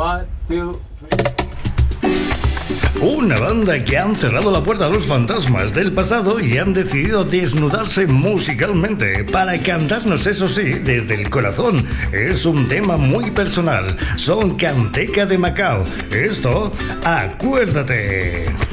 One, two, Una banda que han cerrado la puerta a los fantasmas del pasado y han decidido desnudarse musicalmente para cantarnos, eso sí, desde el corazón. Es un tema muy personal. Son Canteca de Macao. Esto, acuérdate.